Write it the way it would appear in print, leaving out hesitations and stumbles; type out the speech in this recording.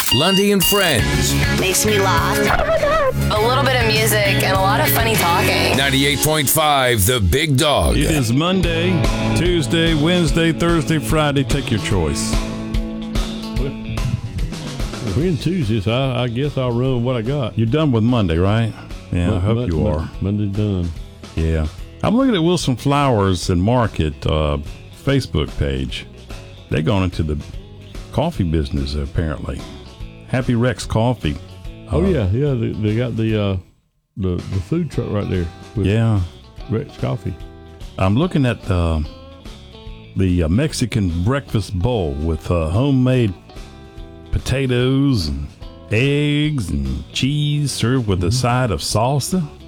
Lundy and Friends. Makes me laugh. A little bit of music and a lot of funny talking. 98.5 The Big Dog. It is Monday, Tuesday, Wednesday, Thursday, Friday. Take your choice. We're in Tuesday, so I guess I'll run what I got. You're done with Monday, right? Yeah, I hope you are. Monday's done. Yeah. I'm looking at Wilson Flowers and Market Facebook page. They're going into the coffee business, apparently. Happy Rex Coffee. Yeah. They got the food truck right there. With Rex Coffee. I'm looking at the Mexican breakfast bowl with homemade potatoes and eggs and cheese served with a side of salsa.